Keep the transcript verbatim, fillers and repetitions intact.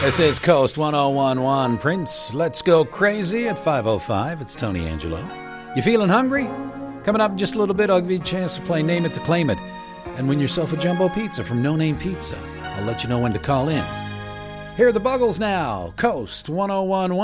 This is Coast one oh one point one. Prince, let's go crazy at five oh five. It's Tony Angelo. You feeling hungry? Coming up in just a little bit, I'll give you a chance to play Name It to Claim It and win yourself a jumbo pizza from No Name Pizza. I'll let you know when to call in. Here are the Buggles now. Coast one oh one point one.